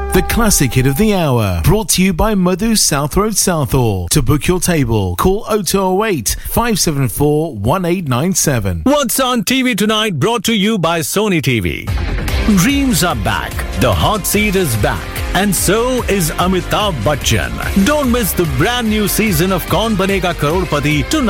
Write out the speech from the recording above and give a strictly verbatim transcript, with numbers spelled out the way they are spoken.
The classic hit of the hour, brought to you by Madhu South Road Southall. To book your table, call oh two oh eight, five seven four, one eight nine seven. What's on T V tonight, brought to you by Sony T V. Dreams are back. The hot seat is back. And so is Amitabh Bachchan. Don't miss the brand new season of Kaun Banega Crorepati tonight.